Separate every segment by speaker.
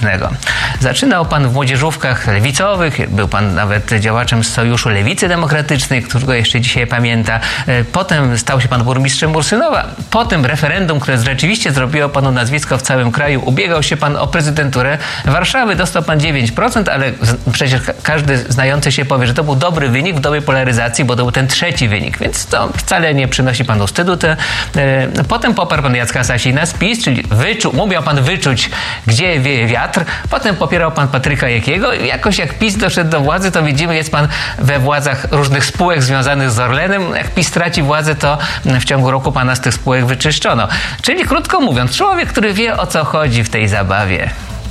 Speaker 1: politycznego. Zaczynał pan w młodzieżówkach lewicowych, był pan nawet działaczem Sojuszu Lewicy Demokratycznej, którego jeszcze dzisiaj pamięta. Potem stał się pan burmistrzem Ursynowa. Po tym referendum, które rzeczywiście zrobiło panu nazwisko w całym kraju, ubiegał się pan o prezydenturę Warszawy. Dostał pan 9%, ale przecież każdy znający się powie, że to był dobry wynik w dobie polaryzacji, bo to był ten trzeci wynik, więc to wcale nie przynosi panu wstydu. Potem poparł pan Jacka Sasina z PiS, czyli umiał pan wyczuć, gdzie wieje wiatr. Potem popierał pan Patryka Jakiego i jakoś jak PiS doszedł do władzy, to widzimy, jest pan we władzach różnych spółek związanych z Orlenem. Jak PiS straci władzę, to w ciągu roku pana z tych spółek wyczyszczono. Czyli krótko mówiąc, człowiek, który wie, o co chodzi w tej zabawie.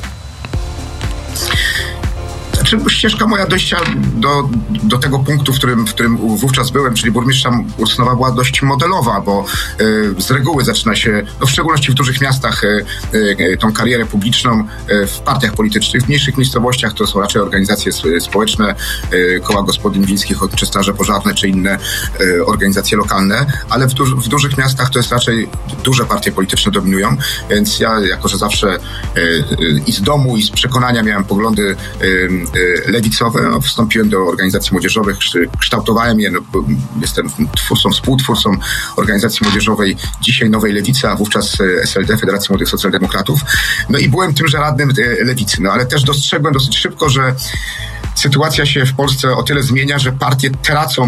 Speaker 2: Ścieżka moja dojścia do tego punktu, w którym wówczas byłem, czyli burmistrzem Ursynowa, była dość modelowa, bo z reguły zaczyna się, w szczególności w dużych miastach, tą karierę publiczną w partiach politycznych. W mniejszych miejscowościach to są raczej organizacje społeczne, koła gospodyń wiejskich, ochotnicze straże pożarne czy inne organizacje lokalne, ale w dużych miastach to jest raczej duże partie polityczne dominują, więc ja, jako że zawsze i z domu, i z przekonania miałem poglądy lewicowe, wstąpiłem do organizacji młodzieżowych, kształtowałem je, jestem współtwórcą organizacji młodzieżowej dzisiaj Nowej Lewicy, a wówczas SLD, Federacji Młodych Socjaldemokratów. I byłem tymże radnym lewicy, ale też dostrzegłem dosyć szybko, że sytuacja się w Polsce o tyle zmienia, że partie tracą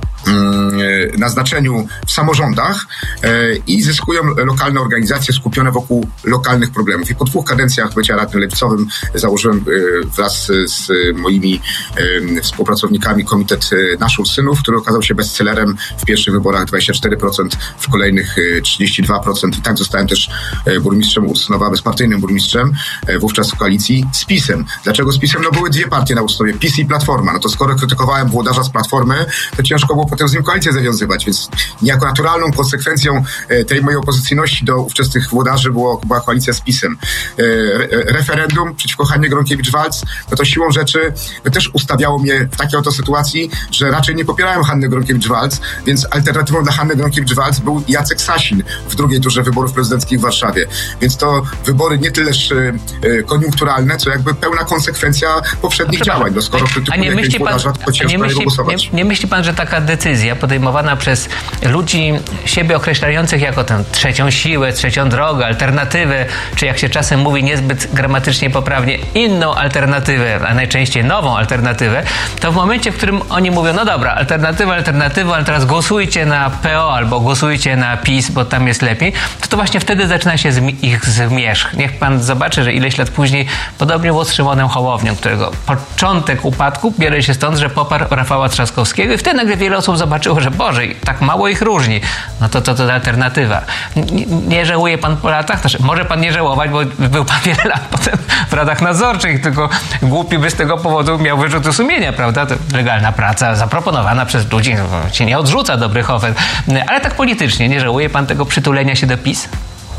Speaker 2: na znaczeniu w samorządach i zyskują lokalne organizacje skupione wokół lokalnych problemów. I po 2 kadencjach bycia radnym lewicowym założyłem wraz z moimi współpracownikami komitet Nasz Ursynów, który okazał się bestsellerem w pierwszych wyborach 24%, w kolejnych 32%. I tak zostałem też burmistrzem Ursynowa, bezpartyjnym burmistrzem, wówczas w koalicji z PiS-em. Dlaczego z PiS-em? Były 2 partie na Ursynowie, PiS i Platforma. To skoro krytykowałem włodarza z Platformy, to ciężko było potem z nim koalicję zawiązywać, więc niejako naturalną konsekwencją tej mojej opozycyjności do ówczesnych włodarzy była koalicja z PiS-em. Referendum przeciwko Hannie Gronkiewicz-Waltz, to siłą rzeczy też ustawiało mnie w takiej oto sytuacji, że raczej nie popierałem Hanny Gronkiewicz-Waltz, więc alternatywą dla Hanny Gronkiewicz-Waltz był Jacek Sasin w drugiej turze wyborów prezydenckich w Warszawie. Więc to wybory nie tyleż koniunkturalne, co jakby pełna konsekwencja poprzednich działań. Skoro krytykuje jakiegoś włodarza, to ciężko na niego głosować.
Speaker 1: Nie myśli pan, że taka decyzja podejmowana przez ludzi siebie określających jako tę trzecią siłę, trzecią drogę, alternatywę, czy jak się czasem mówi niezbyt gramatycznie poprawnie, inną alternatywę, a najczęściej nową alternatywę, to w momencie, w którym oni mówią, no dobra, alternatywa, ale teraz głosujcie na PO albo głosujcie na PiS, bo tam jest lepiej, to właśnie wtedy zaczyna się ich zmierzch. Niech pan zobaczy, że ileś lat później podobnie było z Szymonem Hołownią, którego początek upadku bierze się stąd, że poparł Rafała Trzaskowskiego i wtedy nagle wiele osób zobaczyło, że Boże, tak mało ich różni. No to alternatywa. Nie żałuje pan po latach? Znaczy, może pan nie żałować, bo był pan wiele lat potem w radach nadzorczych, tylko głupi by z tego powodu miał wyrzuty sumienia, prawda? To legalna praca zaproponowana przez ludzi się nie odrzuca dobrych ofert. Ale tak politycznie, nie żałuje pan tego przytulenia się do PiS?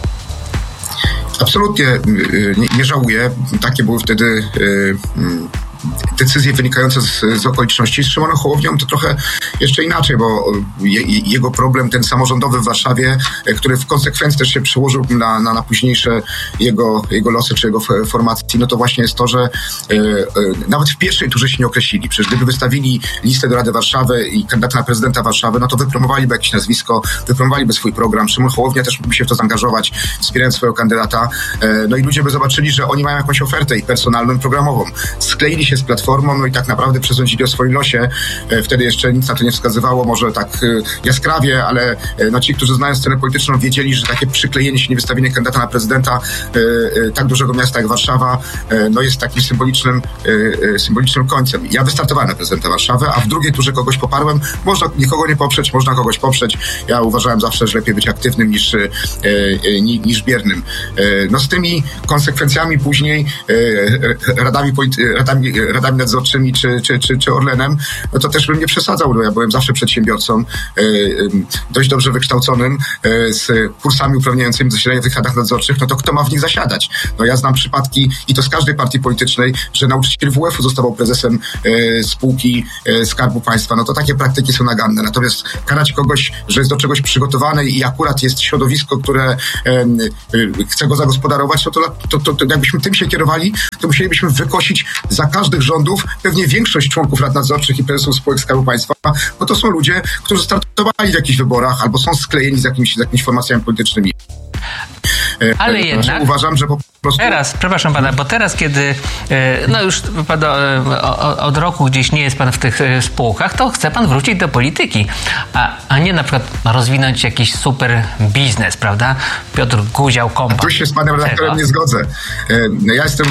Speaker 2: Absolutnie nie żałuję. Takie były wtedy decyzje wynikające z okoliczności. Z Szymonem Hołownią to trochę jeszcze inaczej, bo jego problem, ten samorządowy w Warszawie, który w konsekwencji też się przełożył na późniejsze jego losy czy jego formacji, no to właśnie jest to, że nawet w pierwszej turze się nie określili. Przecież gdyby wystawili listę do Rady Warszawy i kandydata na prezydenta Warszawy, no to wypromowaliby jakieś nazwisko, wypromowaliby swój program. Szymon Hołownia też mógłby się w to zaangażować, wspierając swojego kandydata. No i ludzie by zobaczyli, że oni mają jakąś ofertę i personalną, i programową. Skleili się z Platformą, no i tak naprawdę przesądzili o swoim losie. Wtedy jeszcze nic na to nie wskazywało, może tak jaskrawie, ale no ci, którzy znają scenę polityczną, wiedzieli, że takie przyklejenie się, niewystawienie kandydata na prezydenta tak dużego miasta jak Warszawa, no jest takim symbolicznym końcem. Ja wystartowałem na prezydenta Warszawy, a w drugiej turze kogoś poparłem. Można nikogo nie poprzeć, można kogoś poprzeć. Ja uważałem zawsze, że lepiej być aktywnym niż biernym. No z tymi konsekwencjami później radami nadzorczymi czy Orlenem, no to też bym nie przesadzał, bo ja byłem zawsze przedsiębiorcą, dość dobrze wykształconym, z kursami uprawniającymi do zasiadania w tych radach nadzorczych, no to kto ma w nich zasiadać? No ja znam przypadki, i to z każdej partii politycznej, że nauczyciel WF-u zostawał prezesem spółki Skarbu Państwa. No to takie praktyki są naganne. Natomiast karać kogoś, że jest do czegoś przygotowany i akurat jest środowisko, które chce go zagospodarować, to jakbyśmy tym się kierowali, to musielibyśmy wykosić za każdych rządów pewnie większość członków rad nadzorczych i prezesów spółek Skarbu Państwa, bo to są ludzie, którzy startowali w jakichś wyborach albo są sklejeni z jakimiś formacjami politycznymi.
Speaker 1: Ale jednak
Speaker 2: uważam, że po prostu...
Speaker 1: Teraz, przepraszam pana, bo teraz, kiedy już od roku gdzieś nie jest pan w tych spółkach, to chce pan wrócić do polityki, a nie na przykład rozwinąć jakiś super biznes, prawda? Piotr Guział Kompa.
Speaker 2: Tu się z panem redaktorem nie zgodzę. Ja jestem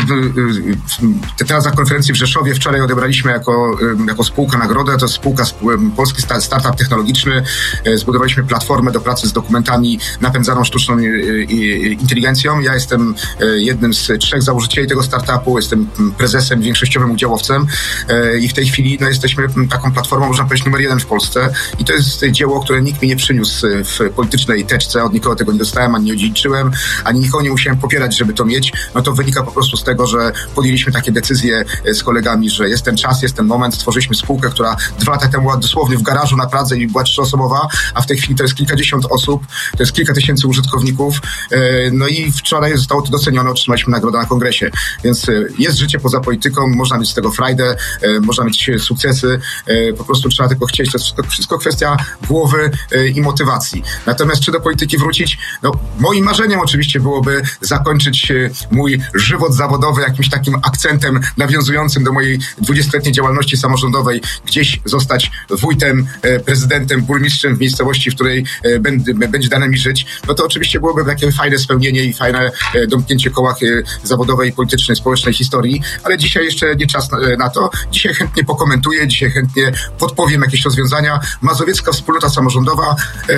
Speaker 2: teraz na konferencji w Rzeszowie. Wczoraj odebraliśmy jako spółka nagrodę. To jest spółka, polski startup technologiczny. Zbudowaliśmy platformę do pracy z dokumentami napędzaną sztuczną inteligencją. Ja jestem jednym z 3 założycieli tego startupu, jestem prezesem, większościowym udziałowcem i w tej chwili jesteśmy taką platformą, można powiedzieć, numer 1 w Polsce i to jest dzieło, które nikt mi nie przyniósł w politycznej teczce, od nikogo tego nie dostałem, ani nie odziedziczyłem, ani nikogo nie musiałem popierać, żeby to mieć. No to wynika po prostu z tego, że podjęliśmy takie decyzje z kolegami, że jest ten czas, jest ten moment, stworzyliśmy spółkę, która 2 lata temu była dosłownie w garażu na Pradze i była 3-osobowa, a w tej chwili to jest kilkadziesiąt osób, to jest kilka tysięcy użytkowników. No i wczoraj zostało to docenione, otrzymaliśmy nagrodę na kongresie. Więc jest życie poza polityką, można mieć z tego frajdę, można mieć sukcesy, po prostu trzeba tylko chcieć. To jest wszystko kwestia głowy i motywacji. Natomiast czy do polityki wrócić? No, moim marzeniem oczywiście byłoby zakończyć mój żywot zawodowy jakimś takim akcentem nawiązującym do mojej 20-letniej działalności samorządowej, gdzieś zostać wójtem, prezydentem, burmistrzem w miejscowości, w której będzie dane mi żyć. No to oczywiście byłoby takie fajne spełnienie i fajne domknięcie koła zawodowej, politycznej, społecznej historii, ale dzisiaj jeszcze nie czas na to. Dzisiaj chętnie pokomentuję, dzisiaj chętnie podpowiem jakieś rozwiązania. Mazowiecka Wspólnota Samorządowa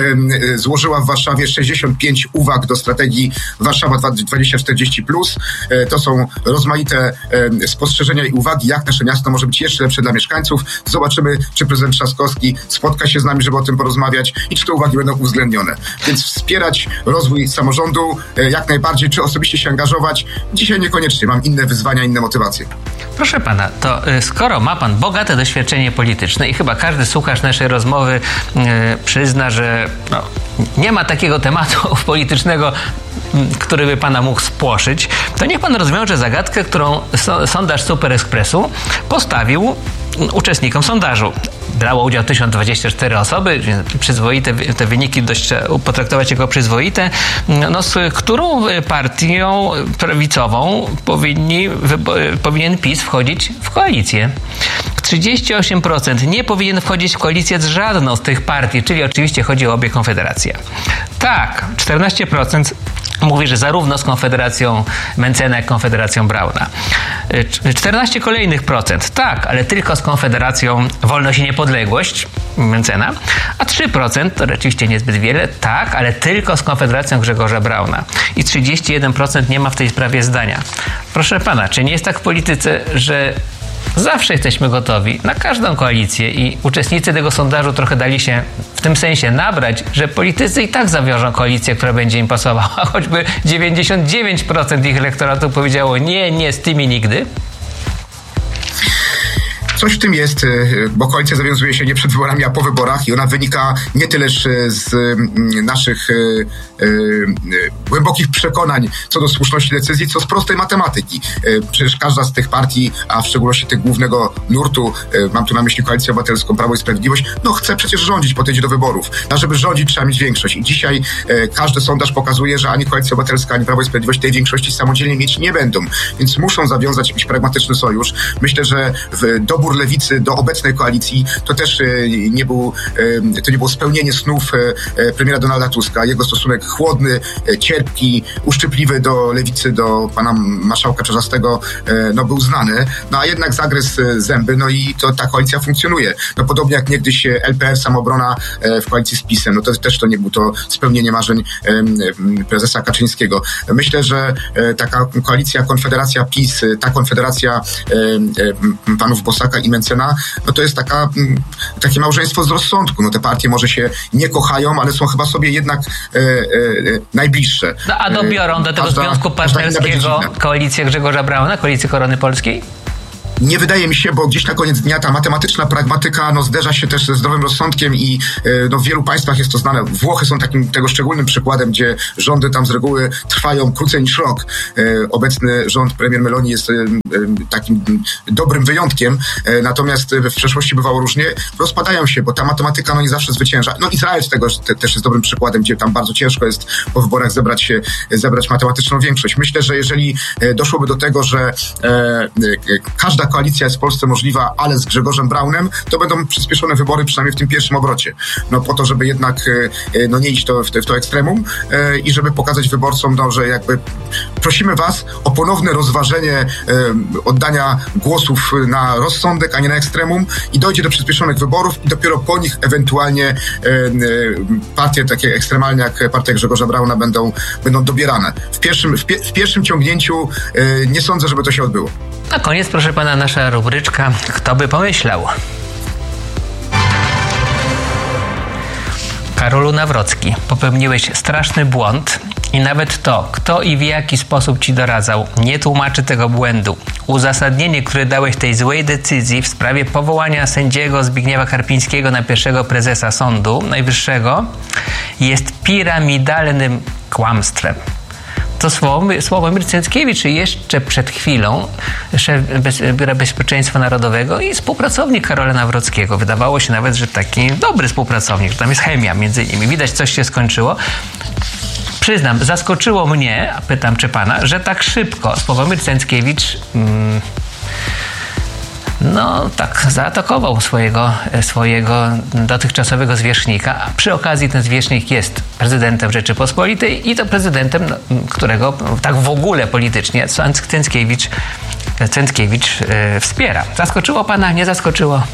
Speaker 2: złożyła w Warszawie 65 uwag do strategii Warszawa 2040+. To są rozmaite spostrzeżenia i uwagi, jak nasze miasto może być jeszcze lepsze dla mieszkańców. Zobaczymy, czy prezydent Trzaskowski spotka się z nami, żeby o tym porozmawiać i czy te uwagi będą uwzględnione. Więc wspierać rozwój samorządu jak najbardziej, czy osobiście się angażować. Dzisiaj niekoniecznie, mam inne wyzwania, inne motywacje.
Speaker 1: Proszę pana, to skoro ma pan bogate doświadczenie polityczne i chyba każdy słuchacz naszej rozmowy przyzna, że nie ma takiego tematu politycznego, który by pana mógł spłoszyć, to niech pan rozwiąże zagadkę, którą sondaż Super Expressu postawił uczestnikom sondażu. Brało udział 1024 osoby, przyzwoite te wyniki dość potraktować jako przyzwoite. Z którą partią prawicową powinien PiS wchodzić w koalicję? 38% nie powinien wchodzić w koalicję z żadną z tych partii, czyli oczywiście chodzi o obie konfederacje. Tak, 14% mówi, że zarówno z Konfederacją Mentzena, jak i Konfederacją Brauna. 14 kolejnych procent. Tak, ale tylko z Konfederacją Wolność i Niepodległość Mentzena. A 3%, to rzeczywiście niezbyt wiele, tak, ale tylko z Konfederacją Grzegorza Brauna. I 31% nie ma w tej sprawie zdania. Proszę pana, czy nie jest tak w polityce, że zawsze jesteśmy gotowi na każdą koalicję i uczestnicy tego sondażu trochę dali się w tym sensie nabrać, że politycy i tak zawiążą koalicję, która będzie im pasowała, choćby 99% ich elektoratu powiedziało nie, z tymi nigdy?
Speaker 2: Coś w tym jest, bo koalicja zawiązuje się nie przed wyborami, a po wyborach i ona wynika nie tyleż z naszych głębokich przekonań co do słuszności decyzji, co z prostej matematyki. Przecież każda z tych partii, a w szczególności tych głównego nurtu, mam tu na myśli Koalicję Obywatelską, Prawo i Sprawiedliwość, chce przecież rządzić, po to idzie do wyborów. A żeby rządzić, trzeba mieć większość. I dzisiaj każdy sondaż pokazuje, że ani Koalicja Obywatelska, ani Prawo i Sprawiedliwość tej większości samodzielnie mieć nie będą. Więc muszą zawiązać jakiś pragmatyczny sojusz. Myślę, że dobór Lewicy do obecnej koalicji to też nie było spełnienie snów premiera Donalda Tuska. Jego stosunek chłodny, cierpki, uszczypliwy do Lewicy, do pana marszałka Czarzastego był znany. A jednak zagryzł zęby, i ta koalicja funkcjonuje. Podobnie jak niegdyś LPR, Samoobrona w koalicji z PiS-em. To też to nie było to spełnienie marzeń prezesa Kaczyńskiego. Myślę, że taka koalicja, konfederacja PiS, ta konfederacja panów Bosaka i Mentzena, to jest takie małżeństwo z rozsądku. Te partie może się nie kochają, ale są chyba sobie jednak najbliższe.
Speaker 1: A dobiorą do tego związku partnerskiego koalicję Grzegorza Brauna, koalicję Korony Polskiej?
Speaker 2: Nie wydaje mi się, bo gdzieś na koniec dnia ta matematyczna pragmatyka zderza się też ze zdrowym rozsądkiem i w wielu państwach jest to znane. Włochy są tego szczególnym przykładem, gdzie rządy tam z reguły trwają krócej niż rok. Obecny rząd premier Meloni jest takim dobrym wyjątkiem, natomiast w przeszłości bywało różnie. Rozpadają się, bo ta matematyka nie zawsze zwycięża. Izrael z tego też jest dobrym przykładem, gdzie tam bardzo ciężko jest po wyborach zebrać matematyczną większość. Myślę, że jeżeli doszłoby do tego, że każda koalicja jest w Polsce możliwa, ale z Grzegorzem Braunem, to będą przyspieszone wybory, przynajmniej w tym pierwszym obrocie. Po to, żeby jednak nie iść w to ekstremum i żeby pokazać wyborcom, że jakby prosimy was o ponowne rozważenie oddania głosów na rozsądek, a nie na ekstremum i dojdzie do przyspieszonych wyborów i dopiero po nich ewentualnie partie takie ekstremalne jak partia Grzegorza Brauna będą dobierane. W pierwszym ciągnięciu nie sądzę, żeby to się odbyło.
Speaker 1: Na koniec, proszę pana, nasza rubryczka Kto by pomyślał? Karolu Nawrocki, popełniłeś straszny błąd i nawet to, kto i w jaki sposób ci doradzał, nie tłumaczy tego błędu. Uzasadnienie, które dałeś tej złej decyzji w sprawie powołania sędziego Zbigniewa Karpińskiego na pierwszego prezesa Sądu Najwyższego jest piramidalnym kłamstwem. To Sławomir Cęckiewicz jeszcze przed chwilą szef Biura Bezpieczeństwa Narodowego i współpracownik Karola Nawrockiego. Wydawało się nawet, że taki dobry współpracownik, że tam jest chemia między nimi. Widać, coś się skończyło. Przyznam, zaskoczyło mnie, a pytam czy pana, że tak szybko Sławomir Cęckiewicz zaatakował swojego dotychczasowego zwierzchnika, a przy okazji ten zwierzchnik jest prezydentem Rzeczypospolitej i to prezydentem, którego tak w ogóle politycznie Cęckiewicz wspiera. Zaskoczyło pana? Nie zaskoczyło?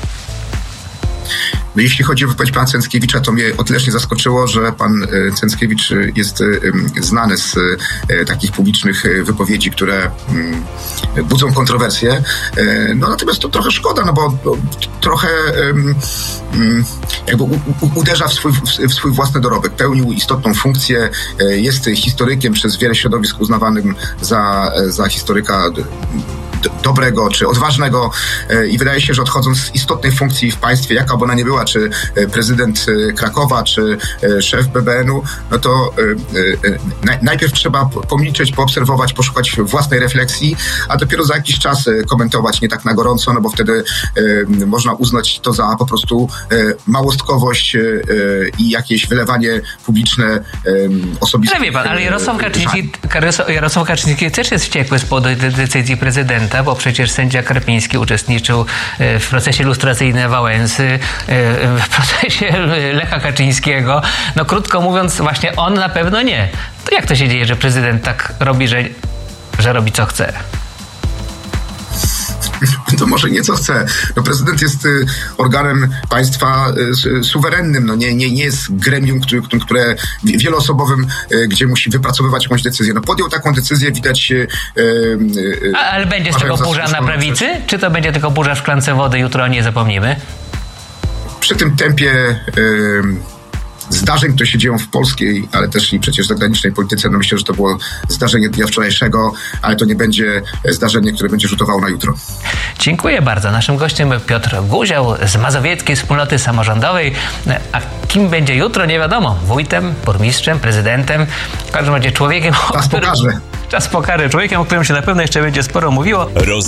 Speaker 2: Jeśli chodzi o wypowiedź pana Cęckiewicza, to mnie o tyleż nie zaskoczyło, że pan Cęckiewicz jest znany z takich publicznych wypowiedzi, które budzą kontrowersje. Natomiast to trochę szkoda, bo trochę jakby uderza w swój własny dorobek. Pełnił istotną funkcję, jest historykiem przez wiele środowisk uznawanym za historyka dobrego czy odważnego i wydaje się, że odchodząc z istotnej funkcji w państwie, jaka by ona nie była, czy prezydent Krakowa, czy szef BBN-u, to najpierw trzeba pomilczeć, poobserwować, poszukać własnej refleksji, a dopiero za jakiś czas komentować nie tak na gorąco, bo wtedy można uznać to za po prostu małostkowość i jakieś wylewanie publiczne osobiste.
Speaker 1: Ale wie pan, ale Jarosław Kaczyński też jest wściekły z powodu decyzji prezydenta, bo przecież sędzia Karpiński uczestniczył w procesie lustracyjnym Wałęsy, w procesie Lecha Kaczyńskiego. Krótko mówiąc, właśnie on na pewno nie. To jak to się dzieje, że prezydent tak robi, że robi co chce?
Speaker 2: To może nie co chce. Prezydent jest organem państwa suwerennym. Nie jest gremium, które wieloosobowym, gdzie musi wypracowywać jakąś decyzję. Podjął taką decyzję, widać...
Speaker 1: Ale będzie z tego burza na prawicy? Czy to będzie tylko burza w szklance wody, jutro o niej zapomnimy?
Speaker 2: Przy tym tempie zdarzeń, które się dzieją w polskiej, ale też i przecież zagranicznej polityce, myślę, że to było zdarzenie dnia wczorajszego, ale to nie będzie zdarzenie, które będzie rzutowało na jutro.
Speaker 1: Dziękuję bardzo. Naszym gościem Piotr Guział z Mazowieckiej Wspólnoty Samorządowej. A kim będzie jutro, nie wiadomo. Wójtem, burmistrzem, prezydentem. W każdym razie człowiekiem,
Speaker 2: Czas pokaże.
Speaker 1: Czas pokaże. Człowiekiem, o którym się na pewno jeszcze będzie sporo mówiło.